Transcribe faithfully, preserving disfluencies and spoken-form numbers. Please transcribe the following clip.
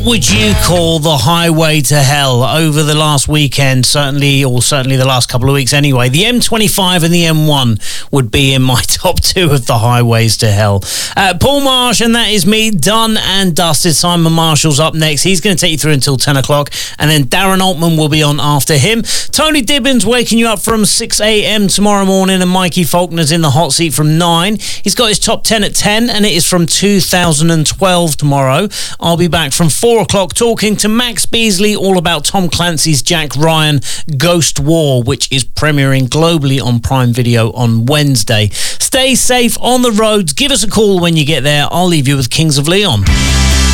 Would you call the highway to hell over the last weekend, certainly, or certainly the last couple of weeks anyway? The M twenty-five and the M one would be in my top two of the highways to hell. Uh, Paul Marsh, and that is me, done and dusted. Simon Marshall's up next. He's going to take you through until ten o'clock, and then Darren Altman will be on after him. Tony Dibbins waking you up from six a.m. tomorrow morning, and Mikey Faulkner's in the hot seat from nine. He's got his top ten at ten, and it is from two thousand twelve tomorrow. I'll be back from four o'clock talking to Max Beasley all about Tom Clancy's Jack Ryan Ghost War, which is premiering globally on Prime Video on Wednesday. Stay safe on the roads. Give us a call when you get there. I'll leave you with Kings of Leon.